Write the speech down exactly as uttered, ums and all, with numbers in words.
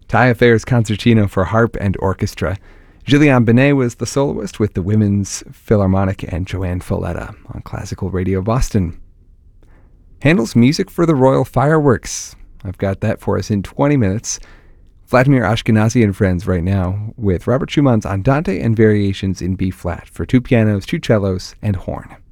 Taillefer's Concertino for Harp and Orchestra. Gillian Benet was the soloist with the Women's Philharmonic and Joanne Folletta on Classical Radio Boston. Handel's Music for the Royal Fireworks. I've got that for us in twenty minutes. Vladimir Ashkenazy and Friends right now with Robert Schumann's Andante and Variations in B-flat for two pianos, two cellos, and horn.